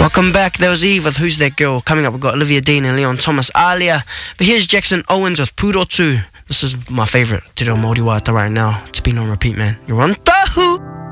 Welcome back. That was Eve with Who's That Girl. Coming up, we've got Olivia Dean and Leon Thomas Alia. But here's Jackson Owens with Puro 2. This is my favorite Te Reo Māori Wāta right now. It's been on repeat, man. You're on Tahu!